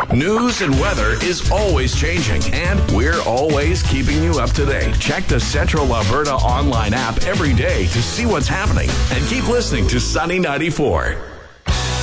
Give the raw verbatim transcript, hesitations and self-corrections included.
News and weather is always changing, and we're always keeping you up to date. Check the Central Alberta online app every day to see what's happening, and keep listening to Sunny ninety-four.